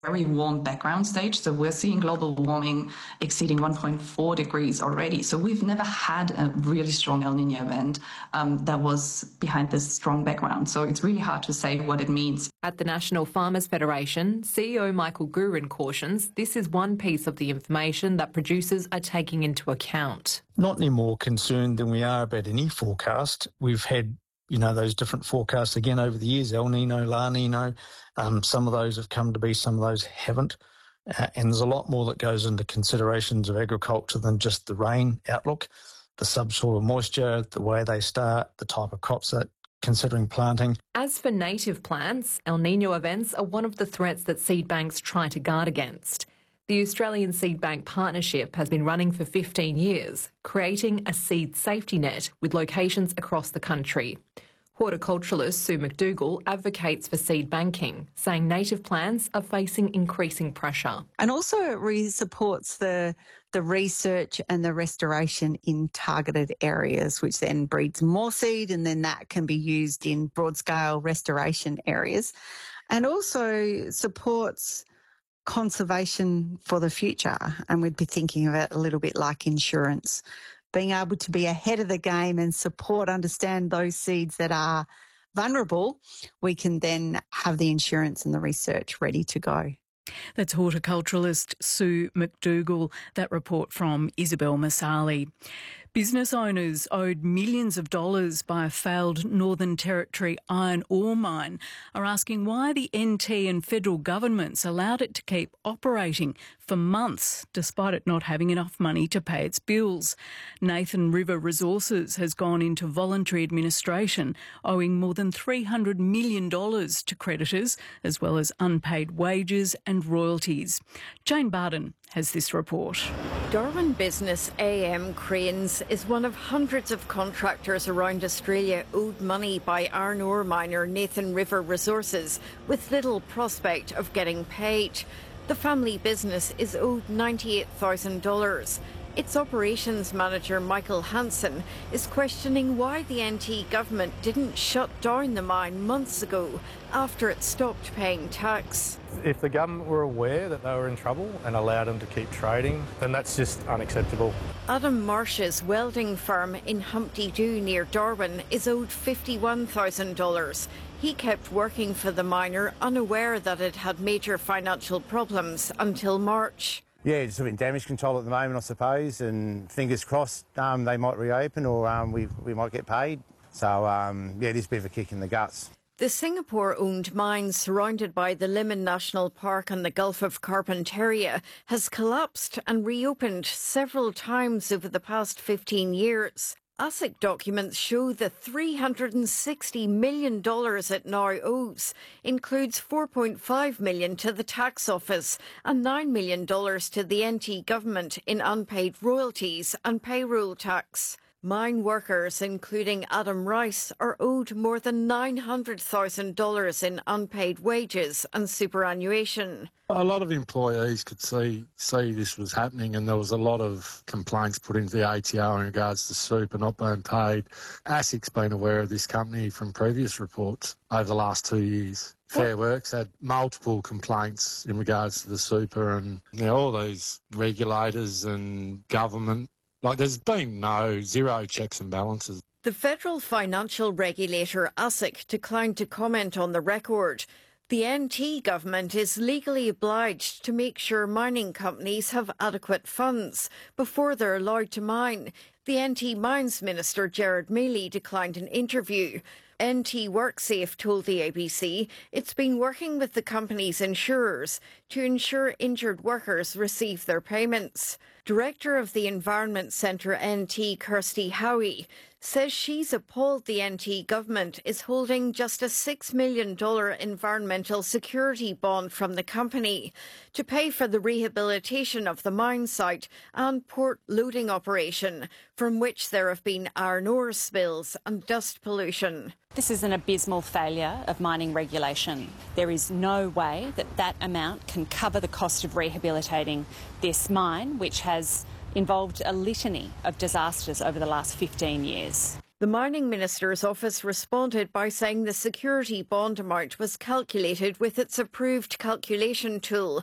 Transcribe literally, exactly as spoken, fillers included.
very warm background stage. So we're seeing global warming exceeding one point four degrees already. So we've never had a really strong El Niño event um, that was behind this strong background. So it's really hard to say what it means. At the National Farmers Federation, C E O Michael Gurin cautions this is one piece of the information that producers are taking into account. Not any more concerned than we are about any forecast. We've had You know, those different forecasts again over the years, El Nino, La Nino, um, some of those have come to be, some of those haven't. Uh, and there's a lot more that goes into considerations of agriculture than just the rain outlook, the subsoil moisture, the way they start, the type of crops that considering planting. As for native plants, El Nino events are one of the threats that seed banks try to guard against. The Australian Seed Bank Partnership has been running for fifteen years, creating a seed safety net with locations across the country. Horticulturalist Sue McDougall advocates for seed banking, saying native plants are facing increasing pressure. And also it really supports the, the research and the restoration in targeted areas, which then breeds more seed, and then that can be used in broad-scale restoration areas. And also supports conservation for the future, and we'd be thinking of it a little bit like insurance, being able to be ahead of the game and support, understand those seeds that are vulnerable. We can then have the insurance and the research ready to go. That's horticulturalist Sue McDougall. That report from Isabel Masali. Business owners owed millions of dollars by a failed Northern Territory iron ore mine are asking why the N T and federal governments allowed it to keep operating for months despite it not having enough money to pay its bills. Nathan River Resources has gone into voluntary administration, owing more than three hundred million dollars to creditors, as well as unpaid wages and royalties. Jane Barden has this report. Darwin business A M Cranes is one of hundreds of contractors around Australia owed money by iron ore miner Nathan River Resources with little prospect of getting paid. The family business is owed ninety-eight thousand dollars. Its operations manager, Michael Hansen, is questioning why the N T government didn't shut down the mine months ago after it stopped paying tax. If the government were aware that they were in trouble and allowed them to keep trading, then that's just unacceptable. Adam Marsh's welding firm in Humpty Doo near Darwin is owed fifty-one thousand dollars. He kept working for the miner, unaware that it had major financial problems until March. Yeah, just in damage control at the moment, I suppose, and fingers crossed um, they might reopen or um, we, we might get paid. So, um, yeah, it is a bit of a kick in the guts. The Singapore-owned mine surrounded by the Limon National Park and the Gulf of Carpentaria has collapsed and reopened several times over the past fifteen years. ASIC documents show the three hundred sixty million dollars it now owes includes four point five million dollars to the tax office and nine million dollars to the N T government in unpaid royalties and payroll tax. Mine workers, including Adam Rice, are owed more than nine hundred thousand dollars in unpaid wages and superannuation. A lot of employees could see see this was happening, and there was a lot of complaints put into the A T O in regards to super not being paid. ASIC's been aware of this company from previous reports over the last two years. Fair Works had multiple complaints in regards to the super, and you know, all these regulators and government. Like, there's been no zero checks and balances. The federal financial regulator ASIC declined to comment on the record. The N T government is legally obliged to make sure mining companies have adequate funds before they're allowed to mine. The N T Mines Minister Gerard Mealy declined an interview. N T WorkSafe told the A B C it's been working with the company's insurers to ensure injured workers receive their payments. Director of the Environment Centre N T, Kirsty Howie, says she's appalled the N T government is holding just a six million dollars environmental security bond from the company to pay for the rehabilitation of the mine site and port loading operation, from which there have been iron ore spills and dust pollution. This is an abysmal failure of mining regulation. There is no way that that amount can cover the cost of rehabilitating this mine, which has involved a litany of disasters over the last fifteen years. The Mining Minister's office responded by saying the security bond amount was calculated with its approved calculation tool